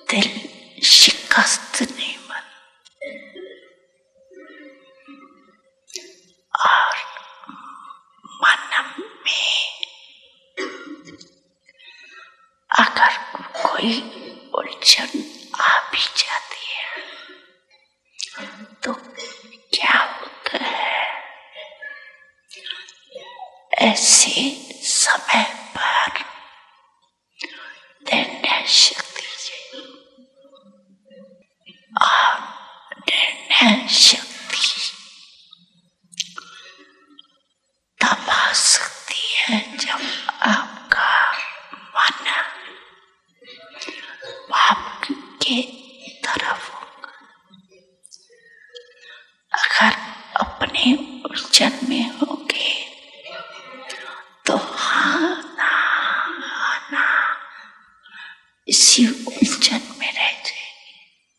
दिल शिकस्त नहीं मन और मन में अगर कोई उलझन आ भी जाती है तो क्या होता है, ऐसे समय पर निर्णय शक्ति और निर्णय शक्ति तब आ सकती है जब आपका मन आपके तरफ होगा। अगर अपने उलझन में होगे तो हाँ ना इसी उलझन में रह जाएगी।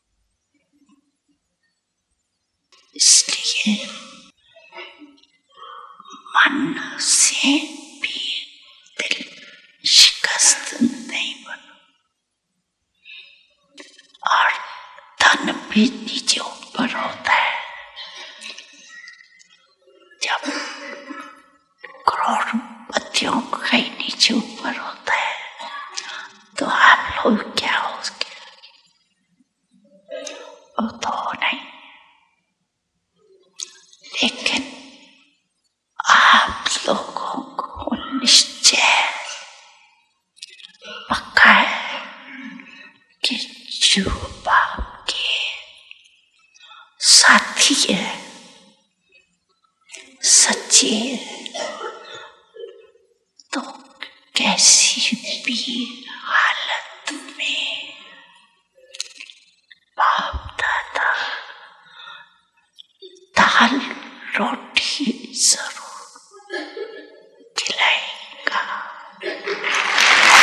इसलिए मन से भी दिल शिकस्त नहीं बनो और धन भी नीचे ऊपर होता है। जब करोड़पतियों का ही नीचे ऊपर होता है तो आप लोग क्या हो सके, वो तो नहीं। लेकिन आप लोगों को निश्चय पक्का है कि जो बाप के साथी है, सच्चे है, तो कैसी भी हालत में बाप दादा दाल रोटी जरूर